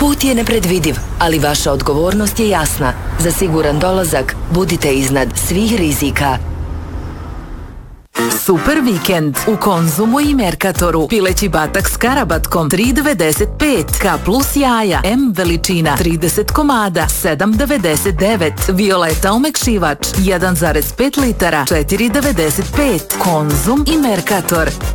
Put je nepredvidiv, ali vaša odgovornost je jasna. Za siguran dolazak budite iznad svih rizika. Super vikend u Konzumu i Mercatoru. Pileći batak s karabatkom 3,95, K plus jaja M veličina 30 komada 7,99, Violeta omekšivač 1,5 litara 4,95. Konzum i Mercator.